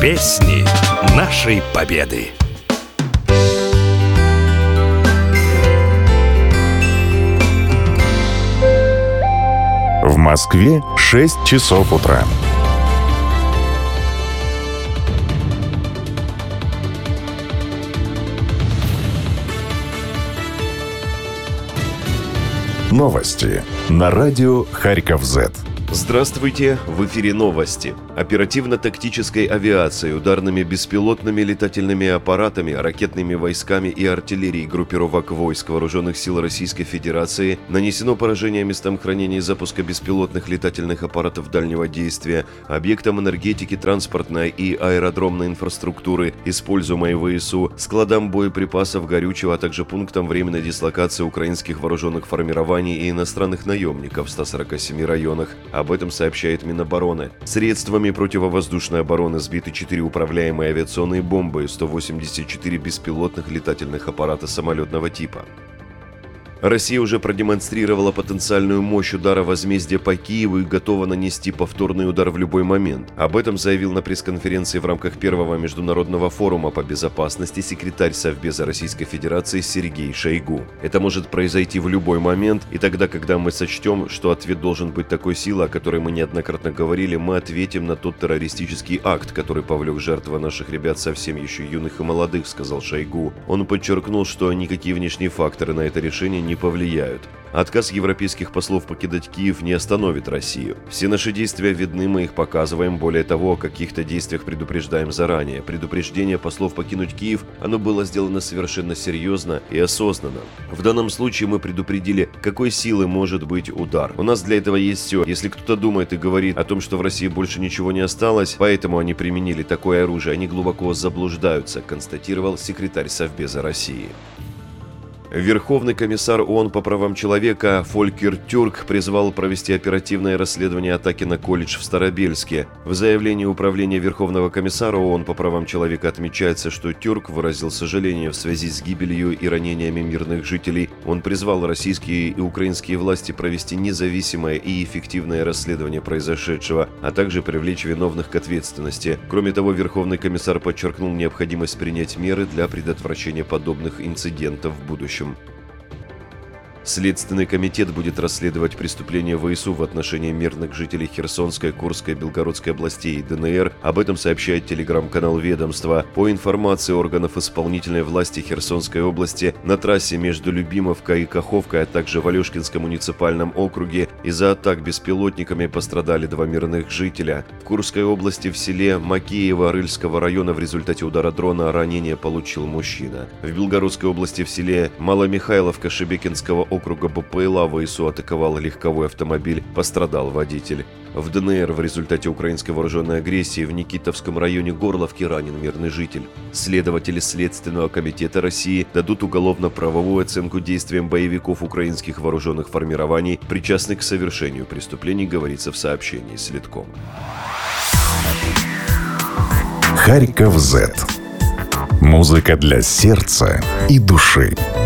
Песни нашей Победы. В Москве 6 часов утра. Новости на радио Харьков-Z. Здравствуйте! В эфире новости. Оперативно-тактической авиацией, ударными беспилотными летательными аппаратами, ракетными войсками и артиллерией группировок войск Вооруженных сил Российской Федерации нанесено поражение местам хранения и запуска беспилотных летательных аппаратов дальнего действия, объектам энергетики, транспортной и аэродромной инфраструктуры, используемой ВСУ, складам боеприпасов, горючего, а также пунктам временной дислокации украинских вооруженных формирований и иностранных наемников в 147 районах. Об этом сообщает Минобороны. Средствами противовоздушной обороны сбиты 4 управляемые авиационные бомбы и 184 беспилотных летательных аппарата самолетного типа. Россия уже продемонстрировала потенциальную мощь удара возмездия по Киеву и готова нанести повторный удар в любой момент. Об этом заявил на пресс-конференции в рамках первого международного форума по безопасности секретарь Совбеза Российской Федерации Сергей Шойгу. Это может произойти в любой момент, и тогда, когда мы сочтем, что ответ должен быть такой силы, о которой мы неоднократно говорили, мы ответим на тот террористический акт, который повлек жертвы наших ребят совсем еще юных и молодых, сказал Шойгу. Он подчеркнул, что никакие внешние факторы на это решение не повлияют. Отказ европейских послов покидать Киев не остановит Россию. Все наши действия видны, мы их показываем. Более того, о каких-то действиях предупреждаем заранее. Предупреждение послов покинуть Киев, оно было сделано совершенно серьезно и осознанно. В данном случае мы предупредили, какой силы может быть удар. У нас для этого есть все. Если кто-то думает и говорит о том, что в России больше ничего не осталось, поэтому они применили такое оружие, они глубоко заблуждаются, констатировал секретарь Совбеза России. Верховный комиссар ООН по правам человека Фолькер Тюрк призвал провести оперативное расследование атаки на колледж в Старобельске. В заявлении Управления Верховного комиссара ООН по правам человека отмечается, что Тюрк выразил сожаление в связи с гибелью и ранениями мирных жителей. Он призвал российские и украинские власти провести независимое и эффективное расследование произошедшего, а также привлечь виновных к ответственности. Кроме того, Верховный комиссар подчеркнул необходимость принять меры для предотвращения подобных инцидентов в будущем. Следственный комитет будет расследовать преступления ВСУ в отношении мирных жителей Херсонской, Курской, Белгородской областей и ДНР. Об этом сообщает телеграм-канал ведомства. По информации органов исполнительной власти Херсонской области, на трассе между Любимовкой и Каховкой, а также в Алешкинском муниципальном округе из-за атак беспилотниками пострадали 2 мирных жителя. В Курской области в селе Макеево Рыльского района в результате удара дрона ранение получил мужчина. В Белгородской области в селе Маломихайловка Шебекинского округа БПЛА ВСУ атаковал легковой автомобиль, пострадал водитель. В ДНР в результате украинской вооруженной агрессии в Никитовском районе Горловки ранен мирный житель. Следователи Следственного комитета России дадут уголовно-правовую оценку действиям боевиков украинских вооруженных формирований, причастных к совершению преступлений, говорится в сообщении Следком. Харьков-Z. Музыка для сердца и души.